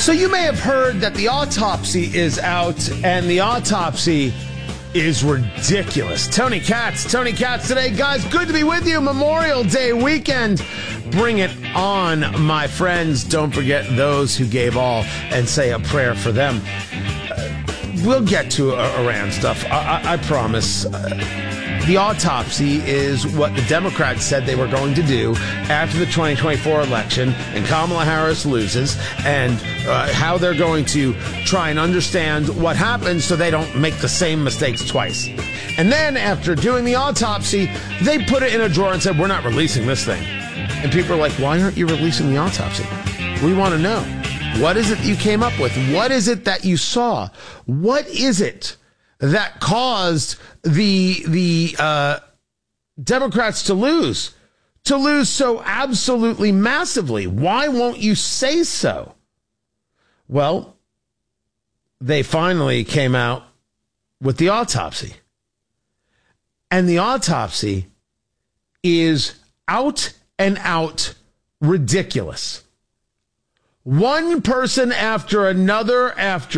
So you may have heard that the autopsy is out, and the autopsy is ridiculous. Tony Katz today. Guys, good to be with you. Memorial Day weekend. Bring it on, my friends. Don't forget those who gave all and say a prayer for them. We'll get to Iran stuff. I promise. The autopsy is what the Democrats said they were going to do after the 2024 election and Kamala Harris loses, and how they're going to try and understand what happened so they don't make the same mistakes twice. And then after doing the autopsy, they put it in a drawer and said, we're not releasing this thing. And people are like, why aren't you releasing the autopsy? We want to know. What is it you came up with? What is it that you saw? What is it that caused the Democrats to lose so absolutely massively? Why won't you say so? Well, they finally came out with the autopsy. And the autopsy is out and out ridiculous. One person after another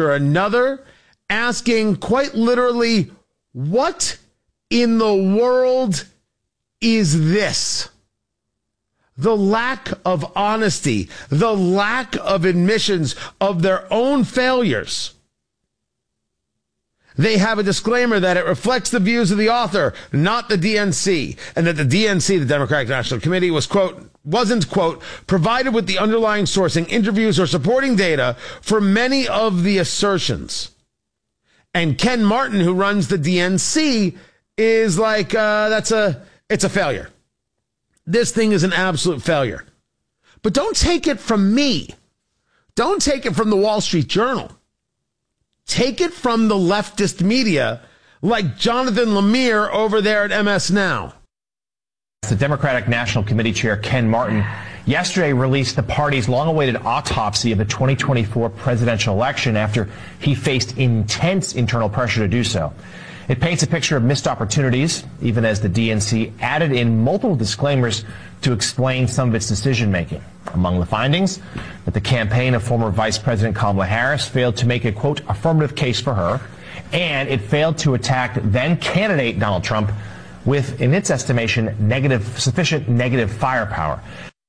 asking quite literally, what in the world is this? The lack of honesty, the lack of admissions of their own failures. They have a disclaimer that it reflects the views of the author, not the DNC, and that the DNC, the Democratic National Committee, wasn't, quote, provided with the underlying sourcing, interviews, or supporting data for many of the assertions. And Ken Martin, who runs the DNC, is like, it's a failure. This thing is an absolute failure. But don't take it from me. Don't take it from the Wall Street Journal. Take it from the leftist media like Jonathan Lemire over there at MS Now. The Democratic National Committee Chair Ken Martin yesterday released the party's long-awaited autopsy of the 2024 presidential election after he faced intense internal pressure to do so. It paints a picture of missed opportunities, even as the DNC added in multiple disclaimers to explain some of its decision-making. Among the findings, that the campaign of former Vice President Kamala Harris failed to make a, quote, affirmative case for her, and it failed to attack then-candidate Donald Trump with, in its estimation, sufficient negative firepower.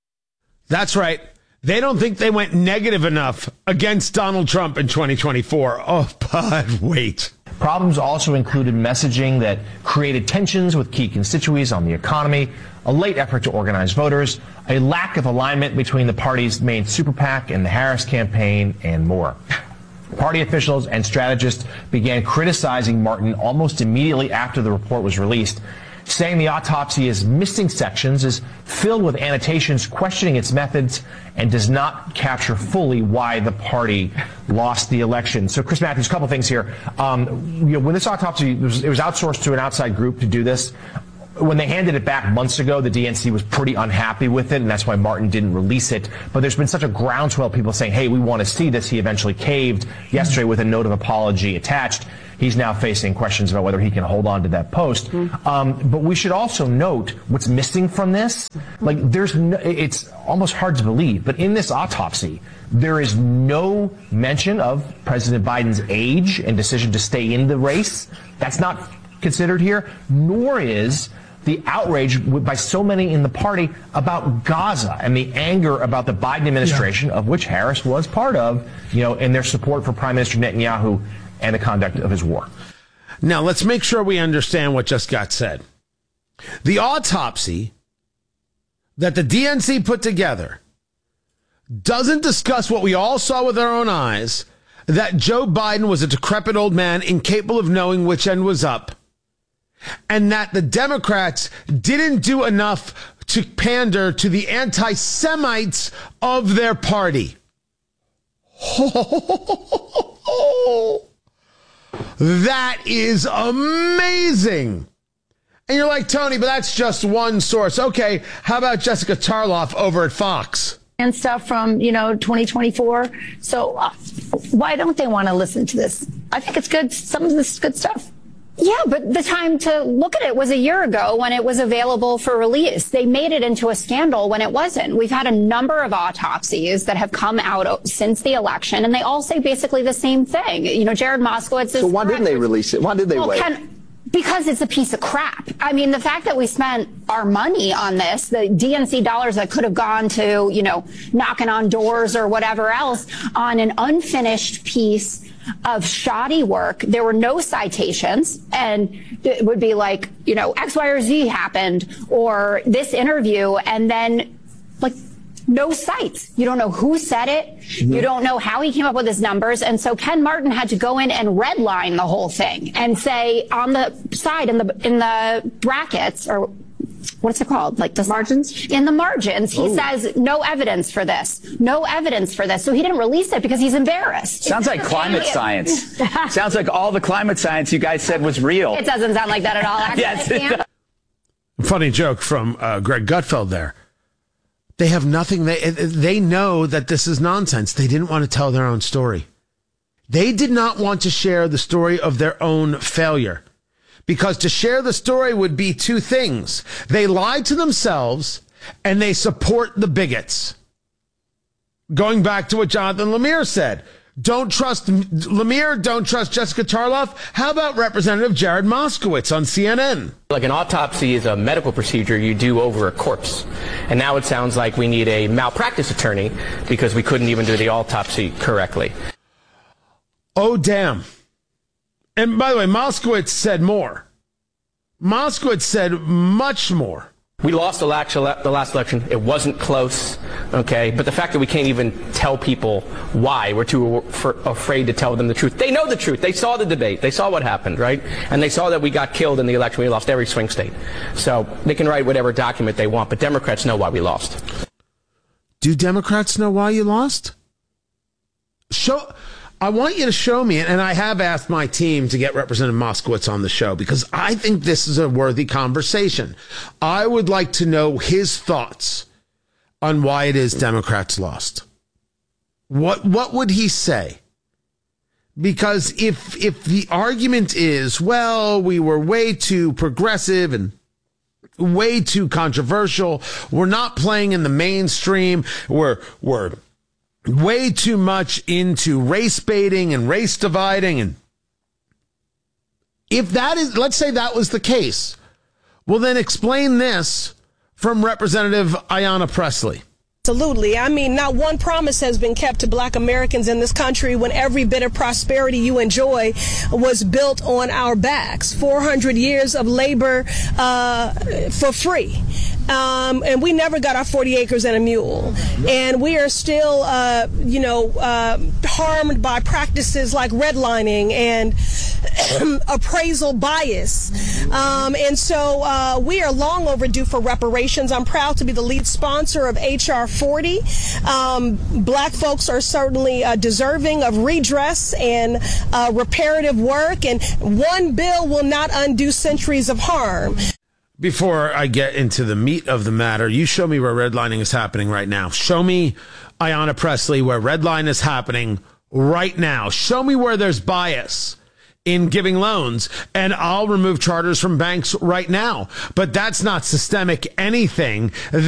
That's right. They don't think they went negative enough against Donald Trump in 2024. Oh, but wait. Problems also included messaging that created tensions with key constituencies on the economy, a late effort to organize voters, a lack of alignment between the party's main super PAC and the Harris campaign, and more. Party officials and strategists began criticizing Martin almost immediately after the report was released, saying the autopsy is missing sections, is filled with annotations questioning its methods, and does not capture fully why the party lost the election. So, Chris Matthews, a couple things here. When this autopsy, it was outsourced to an outside group to do this. When they handed it back months ago, the DNC was pretty unhappy with it, and that's why Martin didn't release it. But there's been such a groundswell of people saying, hey, we want to see this. He eventually caved yesterday with a note of apology attached. He's now facing questions about whether he can hold on to that post. But we should also note what's missing from this. Like, it's almost hard to believe, but in this autopsy, there is no mention of President Biden's age and decision to stay in the race. That's not considered here, nor is the outrage by so many in the party about Gaza and the anger about the Biden administration, of which Harris was part of, and their support for Prime Minister Netanyahu and the conduct of his war. Now, let's make sure we understand what just got said. The autopsy that the DNC put together doesn't discuss what we all saw with our own eyes, that Joe Biden was a decrepit old man incapable of knowing which end was up, and that the Democrats didn't do enough to pander to the anti-Semites of their party. That is amazing. And you're like, Tony, but that's just one source. Okay, how about Jessica Tarloff over at Fox? And stuff from, 2024. So why don't they want to listen to this? I think it's good. Some of this is good stuff. Yeah, but the time to look at it was a year ago when it was available for release. They made it into a scandal when it wasn't. We've had a number of autopsies that have come out since the election, and they all say basically the same thing. You know, Jared Moskowitz is... So why didn't they release it? Why did they wait? Because it's a piece of crap. I mean, the fact that we spent our money on this, the DNC dollars that could have gone to, you know, knocking on doors or whatever else, on an unfinished piece of shoddy work. There were no citations, and it would be like, you know, X, Y, or Z happened, or this interview, and then, like, no cites. You don't know who said it. Mm-hmm. You don't know how he came up with his numbers. And so Ken Martin had to go in and redline the whole thing and say on the side in the brackets, or what's it called? Like the margins? In the margins, he says no evidence for this. No evidence for this. So he didn't release it because he's embarrassed. Sounds like climate science. Sounds like all the climate science you guys said was real. It doesn't sound like that at all, actually. Yes, funny joke from Greg Gutfeld there. They have nothing. They know that this is nonsense. They didn't want to tell their own story. They did not want to share the story of their own failure, because to share the story would be two things. They lied to themselves and they support the bigots. Going back to what Jonathan Lemire said. Don't trust Lemire. Don't trust Jessica Tarloff. How about Representative Jared Moskowitz on CNN? Like an autopsy is a medical procedure you do over a corpse. And now it sounds like we need a malpractice attorney because we couldn't even do the autopsy correctly. Oh, damn. And by the way, Moskowitz said more. Moskowitz said much more. We lost the last election. It wasn't close, okay? But the fact that we can't even tell people why, we're too afraid to tell them the truth. They know the truth. They saw the debate. They saw what happened, right? And they saw that we got killed in the election. We lost every swing state. So they can write whatever document they want, but Democrats know why we lost. Do Democrats know why you lost? I want you to show me, and I have asked my team to get Representative Moskowitz on the show because I think this is a worthy conversation. I would like to know his thoughts on why it is Democrats lost. What would he say? Because if the argument is, well, we were way too progressive and way too controversial, we're not playing in the mainstream, we're way too much into race baiting and race dividing. And if that is, let's say that was the case, well, then explain this from Representative Ayanna Pressley. Absolutely. I mean, not one promise has been kept to Black Americans in this country when every bit of prosperity you enjoy was built on our backs. 400 years of labor for free. And we never got our 40 acres and a mule. And we are still, harmed by practices like redlining and appraisal bias. And so we are long overdue for reparations. I'm proud to be the lead sponsor of H.R. 40. Black folks are certainly deserving of redress and reparative work. And one bill will not undo centuries of harm. Before I get into the meat of the matter, you show me where redlining is happening right now. Show me, Ayanna Pressley, where redline is happening right now. Show me where there's bias in giving loans, and I'll remove charters from banks right now. But that's not systemic anything.